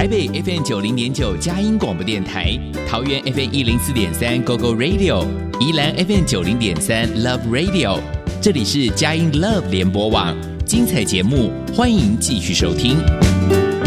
台北 FM90.9 佳音广播电台，桃园 FM104.3 GoGo Radio， 宜兰 FM90.3 Love Radio， 这里是佳音 Love 联播网，精彩节目欢迎继续收听。